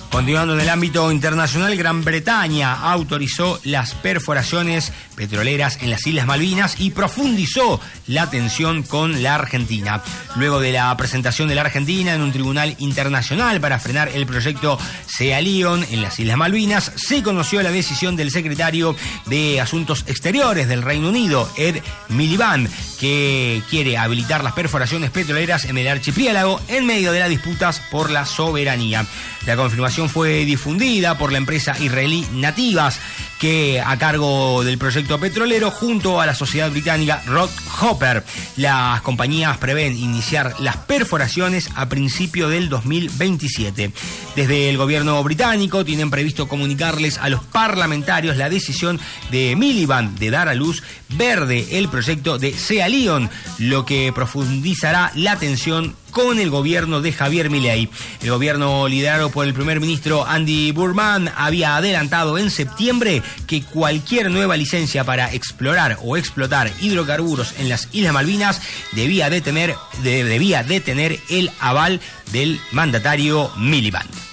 Continuando en el ámbito internacional, Gran Bretaña autorizó las perforaciones petroleras en las Islas Malvinas y profundizó la tensión con la Argentina. Luego de la presentación de la Argentina en un tribunal internacional para frenar el proyecto Sea Lyon en las Islas Malvinas, se conoció la decisión del secretario de Asuntos Exteriores del Reino Unido, Ed Miliband, que quiere habilitar las perforaciones petroleras en el archipiélago en medio de las disputas por la soberanía. La confirmación fue difundida por la empresa israelí Nativas, que a cargo del proyecto petrolero junto a la sociedad británica Rockhopper. Las compañías prevén iniciar las perforaciones a principio del 2027. Desde el gobierno británico tienen previsto comunicarles a los parlamentarios la decisión de Miliband de dar a luz verde el proyecto de Sea Lyon, lo que profundizará la tensión con el gobierno de Javier Milei. El gobierno liderado por el primer ministro Andy Burnham había adelantado en septiembre que cualquier nueva licencia para explorar o explotar hidrocarburos en las Islas Malvinas debía de tener el aval del mandatario Miliband.